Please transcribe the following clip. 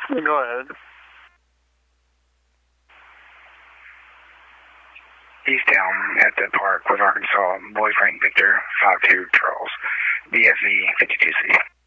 Go ahead. Easttown at the park with Arkansas. Boy Frank Victor 52 Charles. BFV 52C.